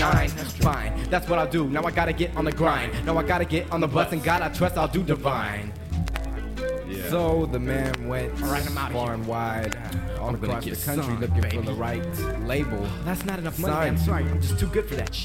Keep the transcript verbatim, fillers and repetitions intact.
nine. Fine, that's what I'll do. Now I gotta get on the grind. Now I gotta get on the bus, and God I trust I'll do divine. Yeah. So the man went Alright, I'm outta far here. and wide, all I'm gonna across get the country signed, looking for baby. the right label. That's not enough money. Sorry. I'm sorry. I'm just too good for that.